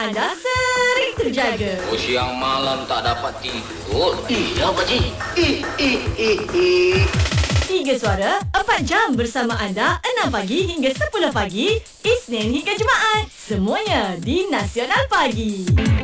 anda sering terjaga. Siang malam tak dapat tidur. Ya, pakcik. 3 Suara, 4 jam bersama anda 6 pagi hingga 10 pagi, Isnin hingga Jumaat. Semuanya di Nasional Pagi.